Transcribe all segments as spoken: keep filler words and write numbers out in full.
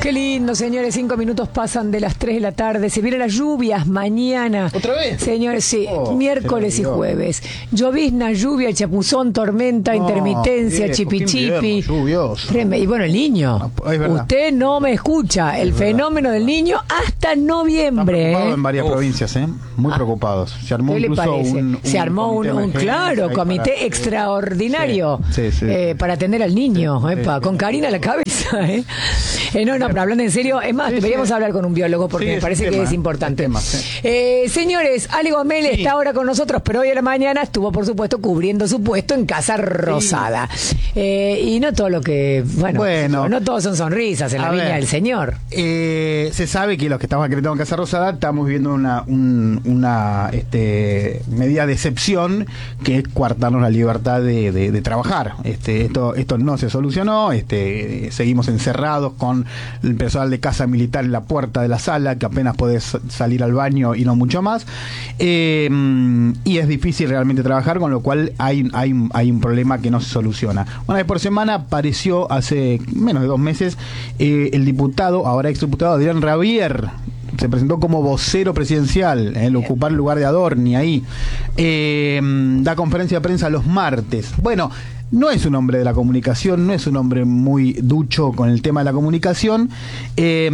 Qué lindo, señores. Cinco minutos pasan de las tres de la tarde. Se vienen las lluvias mañana. ¿Otra vez? Señores, sí. Oh, miércoles y jueves. Llovizna, lluvia, chapuzón, tormenta, No, intermitencia, viejo, chipi qué chipi. invierno, lluvioso. Tremendo. Y bueno, el niño. Ah, es verdad. Usted no me escucha. El Es fenómeno del niño hasta noviembre. Están preocupados ¿eh? en varias Uf. provincias, ¿eh? Muy Ah. preocados. Se armó ¿Qué le incluso parece? un, un Se armó un, comité de un emergencia claro ahí comité para- extraordinario Sí, sí, sí. eh, para atender al niño, epa, sí. con Karina a la cabeza. ¿eh? Eh, no, no, pero hablando en serio, es más, Sí, deberíamos sí. hablar con un biólogo porque Sí, me es parece un que tema, es es importante. un tema, sí. Eh, señores, Ale Gomel está ahora con nosotros, pero hoy a la mañana estuvo, por supuesto, cubriendo su puesto en Casa Rosada. Eh, y no todo lo que, bueno, Bueno. no todos son sonrisas en la A viña ver. del Señor. Eh, se sabe que los que estamos acreditados en Casa Rosada estamos viviendo una, un- una este, medida de excepción que es coartarnos la libertad de, de- de trabajar. Este, esto, esto no se solucionó, este, seguimos encerrados con el personal de Casa Militar en la puerta de la sala, que apenas podés salir al baño y no mucho más. Eh, y es difícil realmente trabajar, con lo cual hay, hay, hay un problema que no se soluciona. Una vez por semana apareció hace menos de dos meses eh, el diputado, ahora exdiputado Adrián Rabier. Se presentó como vocero presidencial, el ocupar el lugar de Adorni ahí. Eh, da conferencia de prensa los martes. Bueno, no es un hombre de la comunicación, no es un hombre muy ducho con el tema de la comunicación, eh,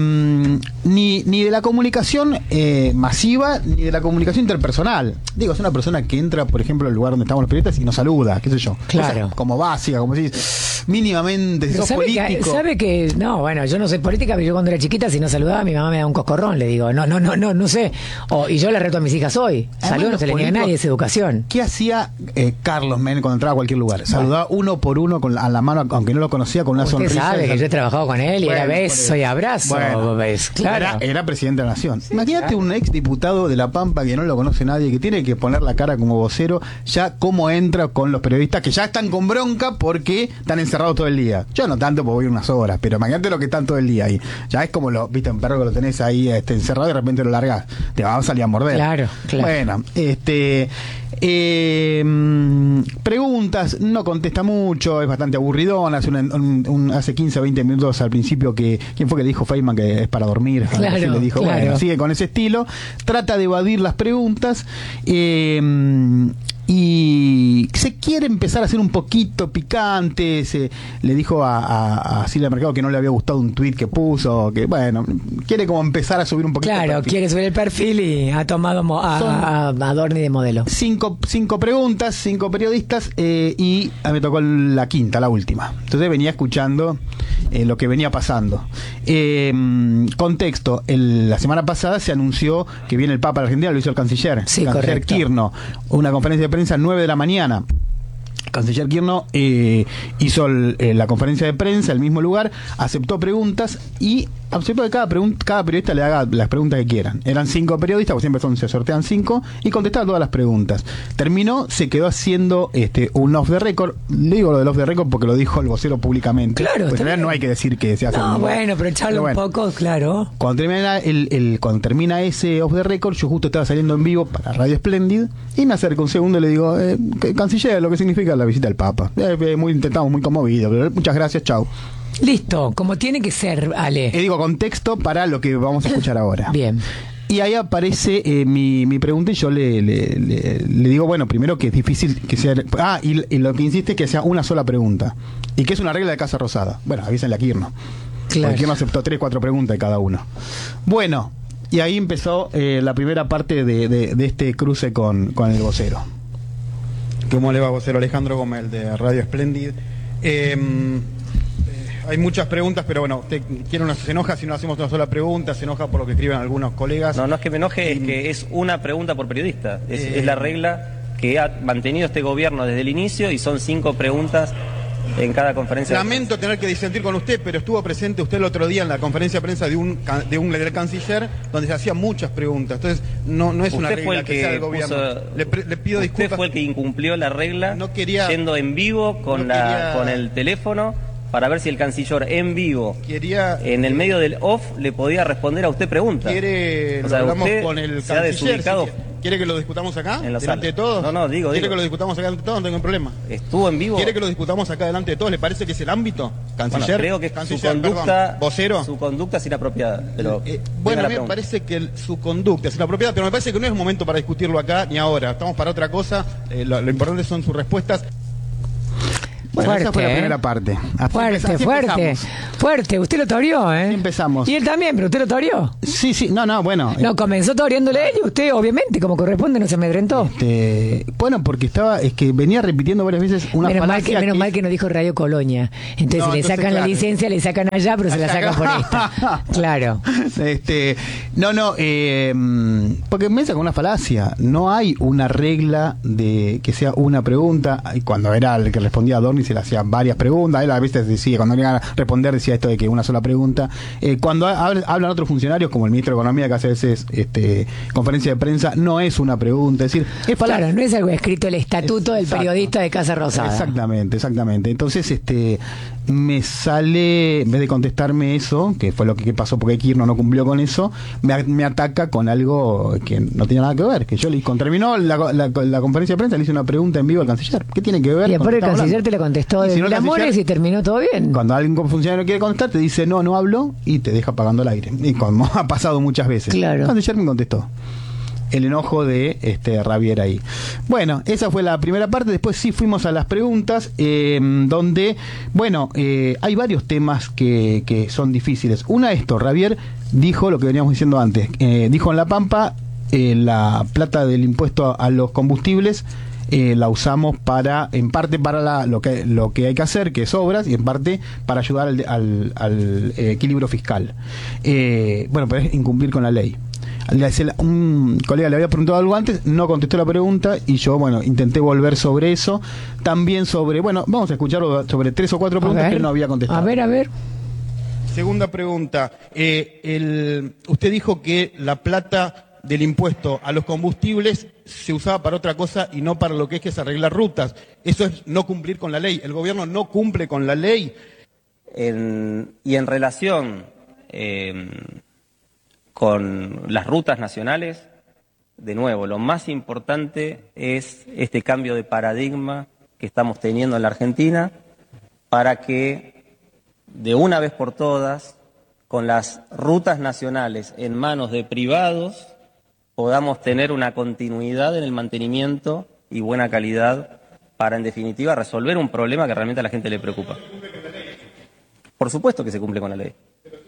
ni, ni de la comunicación eh, masiva, ni de la comunicación interpersonal. Digo, es una persona que entra, por ejemplo, al lugar donde estamos los periodistas y nos saluda, qué sé yo. Claro. Cosa como básica, como si mínimamente, si Pero sos sabe que, político. sabe que, no, bueno, yo no soy política, pero yo cuando era chiquita, si no saludaba, mi mamá me da un coscorrón, le digo, no, no, no, no, no sé. O, y yo le reto a mis hijas hoy, Además, salud no los se le niega a políticos- nadie, es educación. ¿Qué hacía eh, Carlos Menem cuando entraba a cualquier lugar? Saludaba uno por uno con la, a la mano, aunque no lo conocía, con una Usted sonrisa. sabe que yo he trabajado con él y Bueno, era por beso eso. y abrazo, Bueno, ¿ves? Claro. Era, era presidente de la nación. Imagínate un ex diputado de La Pampa que no lo conoce nadie, que tiene que poner la cara como vocero, ya cómo entra con los periodistas que ya están con bronca porque están encerrados todo el día. Yo no tanto porque voy unas horas, pero imagínate lo que están todo el día ahí. Ya es como lo, viste, un perro que lo tenés ahí este, encerrado y de repente lo largás. Te va a salir a morder. Claro, claro. Bueno, este... Eh, mm, preguntas, no contesta mucho, es bastante aburridón. Hace, una- un, un- hace quince o veinte minutos al principio que ¿quién fue que le dijo Feynman que es para dormir? Algo Claro, así le dijo, claro. bueno, sigue con ese estilo, trata de evadir las preguntas eh, y se quiere empezar a hacer un poquito picante. Se, le dijo a, a, a Silvia Mercado que no le había gustado un tuit que puso, que bueno, quiere como empezar a subir un poquito. Claro, el perfil. quiere subir el perfil y ha tomado mo- a, Son- a, a Adorni de modelo. Cinco, cinco preguntas, cinco periodistas eh, y a mí me tocó la quinta, la última. Entonces venía escuchando eh, lo que venía pasando. Eh, contexto, el- la semana pasada se anunció que viene el Papa a la Argentina, lo hizo el canciller, Sí, el canciller correcto. Kirchner, una conferencia de prensa a nueve de la mañana. El canciller Kirchner eh, hizo el- eh, la conferencia de prensa en el mismo lugar, aceptó preguntas y aceptó que cada, pregun- cada periodista le haga las preguntas que quieran. Eran cinco periodistas, porque siempre son, se sortean cinco, y contestaba todas las preguntas. Terminó, se quedó haciendo este un off the record. Le digo lo del off the record porque lo dijo el vocero públicamente. Claro, Pues está en realidad bien. no hay que decir que se hace. No, un- bueno, pero echarle bueno. un poco, claro. Cuando termina, el, el- cuando termina ese off the record, yo justo estaba saliendo en vivo para Radio Splendid y me acerco un segundo y le digo, eh, que- canciller, lo que significa la visita del Papa. Eh, eh, muy intentamos, muy conmovido, pero muchas gracias, chau. Listo, como tiene que ser, Ale. Eh, digo, contexto para lo que vamos a escuchar ahora. Bien. Y ahí aparece eh, mi, mi pregunta y yo le, le, le- le digo, bueno, primero que es difícil que sea... Ah, y, y lo que insiste es que sea una sola pregunta. Y que es una regla de Casa Rosada. Bueno, avísenle a Kirno. Claro. Porque Kirno aceptó tres, cuatro preguntas de cada uno. Bueno, y ahí empezó eh, la primera parte de, de, de este cruce con, con el vocero. ¿Cómo le va, vocero? Alejandro Gómez, de Radio Splendid. Eh, Hay muchas preguntas, pero bueno, usted quiere una, se enoja si no hacemos una sola pregunta, se enoja por lo que escriben algunos colegas. No, no es que me enoje, es que es una pregunta por periodista. Es, Eh. es la regla que ha mantenido este gobierno desde el inicio y son cinco preguntas en cada conferencia. de Lamento tener que disentir con usted, pero estuvo presente usted el otro día en la conferencia de prensa de un ca- de un del canciller donde se hacían muchas preguntas. Entonces, no, no es una Usted fue regla el que, que sea del gobierno. puso- le, pre- le pido Usted disculpas. fue el que incumplió la regla, No quería- yendo en vivo con, no la, quería- con el teléfono para ver si el canciller en vivo, Quería en el medio del off, le podía responder a usted preguntas. quiere O lo sea, hablamos usted con el se ha canciller. desubicado si quiere. ¿Quiere que lo discutamos acá? En la delante sala. de todos. No, no, digo, ¿Quiere digo. que lo discutamos acá delante de todos? No tengo problema. Estuvo en vivo. ¿Quiere que lo discutamos acá delante de todos? ¿Le parece que es el ámbito? Canciller. Bueno, creo que Canciller, su conducta, perdón, vocero. su conducta es inapropiada. Pero Eh, venga bueno, la a mí me pregunta. parece que el- su conducta es inapropiada, pero me parece que no es momento para discutirlo acá ni ahora. Estamos para otra cosa. Eh, lo, lo importante son sus respuestas. Bueno, esa fue la ¿eh? primera parte. Así Fuerte, empeza- así fuerte, empezamos. fuerte. Usted lo toreó, ¿eh? Así empezamos. Y él también, pero usted lo toreó. Sí, sí, no, no, bueno. No, comenzó toreándole a él y usted, obviamente, como corresponde, no se amedrentó. Este, bueno, porque estaba, es que venía repitiendo varias veces una Menos, mal que, falacia menos que- mal que no dijo Radio Colonia. Entonces, No, si le entonces, sacan la claro. licencia, le sacan allá, pero se la sacan por esta. Claro. Este, no, no, eh, porque me con una falacia. No hay una regla de que sea una pregunta. Y cuando era el que respondía a Dorni se le hacían varias preguntas. Él a veces decía, cuando le iban a responder, decía esto de que una sola pregunta. Eh, cuando ha- hablan otros funcionarios, como el ministro de Economía, que hace a veces este, conferencia de prensa, no es una pregunta. Es decir, es falacia. Claro, no es algo escrito el estatuto del Exacto. periodista de Casa Rosada. Exactamente, exactamente. Entonces, este, me sale, en vez de contestarme eso, que fue lo que, que pasó porque Kirchner no cumplió con eso, me, me ataca con algo que no tenía nada que ver. Que yo le cuando terminó la, la, la conferencia de prensa, le hice una pregunta en vivo al canciller. ¿Qué tiene que ver? Y con después lo el que estamos canciller hablando? te le contestó Y de si no, el mil amores canciller- y terminó todo bien. Cuando alguien funcionario quiere contestar, te dice no, no hablo y te deja apagando el aire. Y como ha pasado muchas veces. Claro. El canciller me contestó. El enojo de este Ravier ahí. Bueno, esa fue la primera parte. Después sí fuimos a las preguntas, eh, donde, bueno, eh, hay varios temas que, que son difíciles. Una, esto, Ravier dijo lo que veníamos diciendo antes. Eh, dijo en La Pampa, eh, la plata del impuesto a los combustibles eh, la usamos para, en parte para la, lo que lo que hay que hacer, que es obras, y en parte para ayudar al, al, al eh, equilibrio fiscal. Eh, bueno, pero es incumplir con la ley. Un colega le había preguntado algo antes, no contestó la pregunta y yo, bueno, intenté volver sobre eso. También sobre, bueno, vamos a escucharlo sobre tres o cuatro A preguntas ver, que él no había contestado. A ver, a ver. Segunda pregunta. Eh, el, usted dijo que la plata del impuesto a los combustibles se usaba para otra cosa y no para lo que es que se arreglar rutas. Eso es no cumplir con la ley. El gobierno no cumple con la ley. En- y en relación eh, con las rutas nacionales, de nuevo, lo más importante es este cambio de paradigma que estamos teniendo en la Argentina para que de una vez por todas, con las rutas nacionales en manos de privados, podamos tener una continuidad en el mantenimiento y buena calidad para, en definitiva, resolver un problema que realmente a la gente le preocupa. Por supuesto que se cumple con la ley.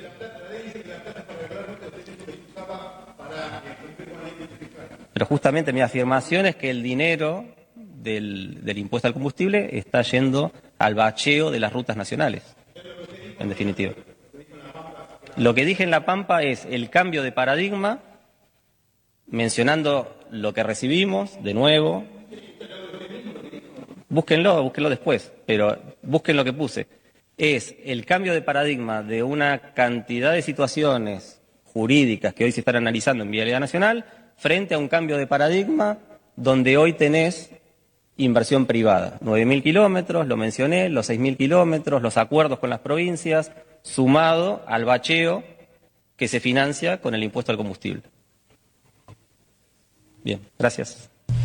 Pero justamente mi afirmación es que el dinero del, del impuesto al combustible está yendo al bacheo de las rutas nacionales, en definitiva. Lo que dije en La Pampa es el cambio de paradigma, mencionando lo que recibimos, de nuevo. Búsquenlo, búsquenlo después, pero busquen lo que puse. Es el cambio de paradigma de una cantidad de situaciones jurídicas que hoy se están analizando en Vialidad Nacional frente a un cambio de paradigma donde hoy tenés inversión privada. nueve mil kilómetros, lo mencioné, los seis mil kilómetros, los acuerdos con las provincias, sumado al bacheo que se financia con el impuesto al combustible. Bien, gracias.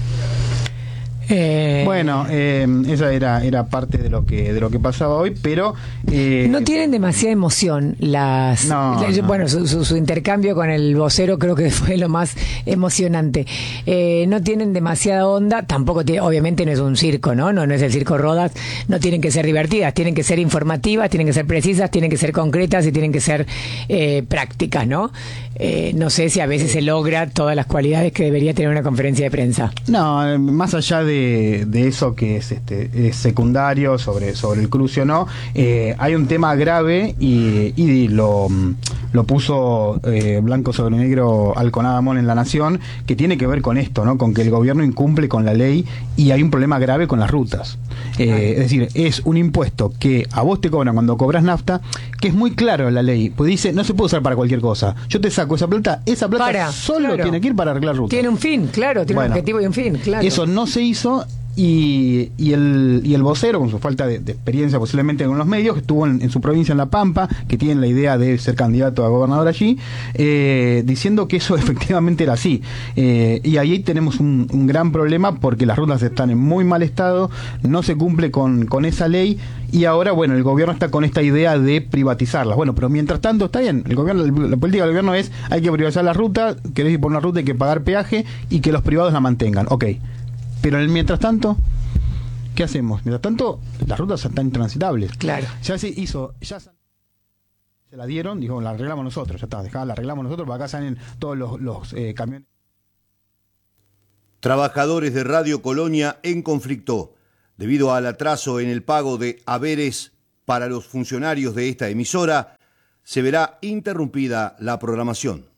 Eh, Bueno, eh, esa era era parte de lo que de lo que pasaba hoy, pero eh, no tienen demasiada emoción las No, yo- no. bueno su, su- su intercambio con el vocero creo que fue lo más emocionante. Eh, no tienen demasiada onda, tampoco tiene, obviamente no es un circo, no no no es el circo Rodas, no tienen que ser divertidas, tienen que ser informativas, tienen que ser precisas, tienen que ser concretas y tienen que ser eh, prácticas, no Eh, no sé si a veces se logra todas las cualidades que debería tener una conferencia de prensa. No, eh, más allá de, de eso que es este es secundario sobre, sobre el cruce o no, eh, hay un tema grave y, y lo, lo puso eh, blanco sobre negro Alconada Mon en La Nación, que tiene que ver con esto, ¿no? Con que el gobierno incumple con la ley y hay un problema grave con las rutas. Eh, es decir, es un impuesto que a vos te cobran cuando cobras nafta, que es muy claro en la ley, pues dice, no se puede usar para cualquier cosa. Yo te saco esa plata, esa plata Para, solo claro. tiene que ir para arreglar rutas. Tiene un fin, claro, tiene Bueno, un objetivo y un fin, claro. Eso no se hizo Y, y, el, y el vocero, con su falta de, de experiencia posiblemente con los medios, que estuvo en, en su provincia, en La Pampa, que tienen la idea de ser candidato a gobernador allí, eh, diciendo que eso efectivamente era así. Eh, y ahí tenemos un, un gran problema porque las rutas están en muy mal estado, no se cumple con, con esa ley, y ahora, bueno, el gobierno está con esta idea de privatizarlas. Bueno, pero mientras tanto, está bien, el gobierno, la política del gobierno es, hay que privatizar la ruta, querés ir por una ruta hay que pagar peaje y que los privados la mantengan. Ok. Pero el mientras tanto, ¿qué hacemos? Mientras tanto, las rutas están intransitables. Claro. Ya se hizo, ya se la dieron, dijo, la arreglamos nosotros, ya está, dejá, la arreglamos nosotros, para acá salen todos los, los eh, camiones. Trabajadores de Radio Colonia en conflicto debido al atraso en el pago de haberes para los funcionarios de esta emisora. Se verá interrumpida la programación.